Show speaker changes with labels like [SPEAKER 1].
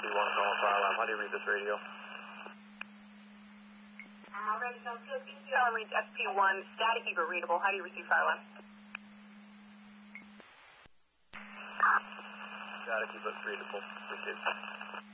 [SPEAKER 1] SP1 calling fire alarm. How do you read this radio?
[SPEAKER 2] Ready, sounds good. Alarm reads SP1, static but readable. How do you receive fire alarm?
[SPEAKER 1] Static but readable. Received.